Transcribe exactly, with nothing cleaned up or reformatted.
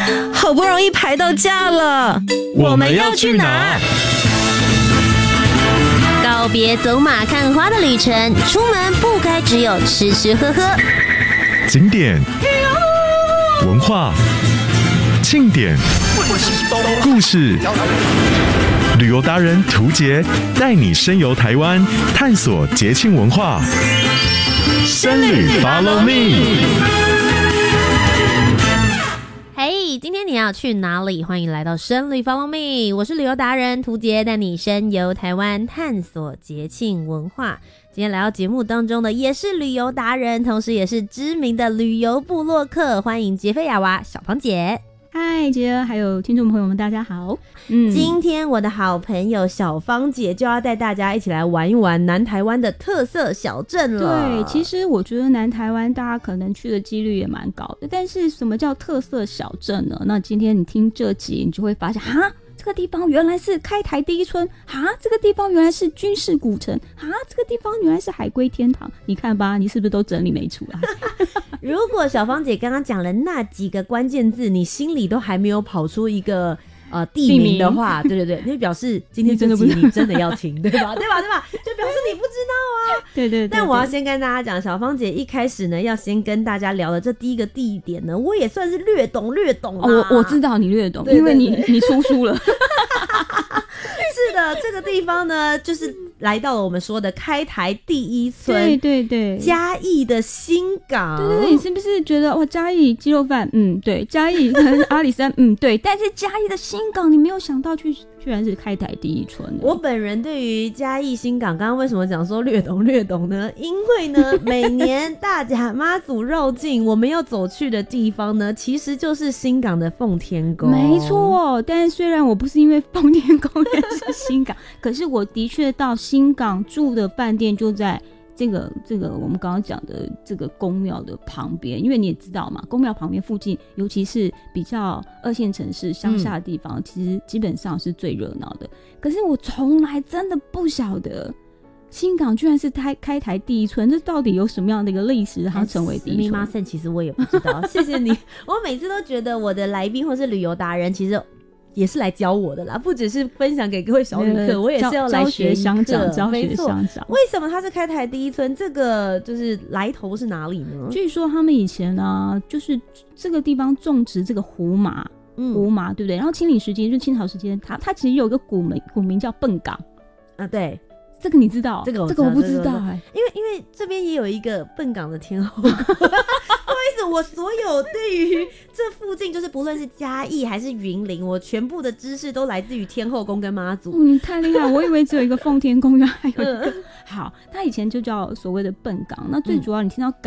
好不容易排到假了， 我们要去哪？ 告别走马看花的旅程，出门不该只有吃吃喝喝。 景点、文化、庆典、故事，旅游达人涂杰带你深游台湾，探索节庆文化。深旅 Follow Me。 嘿、hey, 今天你要去哪里？欢迎来到深旅 Follow Me， 我是旅游达人涂杰，带你深游台湾，探索节庆文化。今天来到节目当中的也是旅游达人，同时也是知名的旅游部落客，欢迎杰菲亚娃小芳姐。 嗨，杰，还有听众朋友们，大家好。嗯， 今天我的好朋友小芳姐就要带大家一起来玩一玩南台湾的特色小镇了。 对，其实我觉得南台湾大家可能去的几率也蛮高的，但是什么叫特色小镇呢？那今天你听这集，你就会发现，哈，这个地方原来是开台第一村，哈，这个地方原来是军事古城，哈，这个地方原来是海龟天堂。你看吧，你是不是都整理没出来？ 如果小芳姐刚刚讲了那几个关键字，你心里都还没有跑出一个呃地名的话，对对对，那表示今天这集你真的要听，对吧？对吧？对吧？就表示你不知道啊。 对对 对, 对。 但我要先跟大家讲，小芳姐一开始呢，要先跟大家聊的这第一个地点呢，我也算是略懂略懂啊。 哦、我我知道你略懂， 对对对， 因为你你出书了。 是的，这个地方呢，就是来到了我们说的开台第一村， 对对对， 嘉义的新港。 对对对，你是不是觉得哇，嘉义鸡肉饭，嗯，对，嘉义阿里山，嗯，对，但是嘉义的新港，你没有想到去，居然是开台第一村。 我本人对于嘉义新港，刚刚为什么讲说略懂略懂呢？因为呢，每年大甲妈祖绕境，我们要走去的地方呢，其实就是新港的奉天宫。 没错，但是虽然我不是因为奉天宫认识新港，可是我的确到新港住的饭店就在这个这个我们刚刚讲的这个宫庙的旁边，因为你也知道嘛，宫庙旁边附近，尤其是比较二线城市乡下的地方、嗯、其实基本上是最热闹的。可是我从来真的不晓得新港居然是开开台第一村，这到底有什么样的一个历史让它成为第一村？ 其实我也不知道。谢谢你，我每次都觉得我的来宾或是旅游达人其实也是来教我的啦，不只是分享给各位小旅客，我也是要来学乡长， 教学乡长。 为什么它是开台第一村？这个就是来头是哪里呢？ 据说他们以前啊，就是这个地方种植这个胡麻，嗯，胡麻对不对？然后清领时期，就清朝时间，它它其实有一个古名，古名叫笨港啊，对。 这个你知道？ 这个我这个我不知道哎、欸， 因为因为这边也有一个笨港的天后宫。不好意思，我所有对于这附近就是不论是嘉义还是云林，我全部的知识都来自于天后宫跟妈祖。 哦、你太厉害！我以为只有一个奉天宫，原来还有一个。好，它以前就叫所谓的笨港。那最主要你听到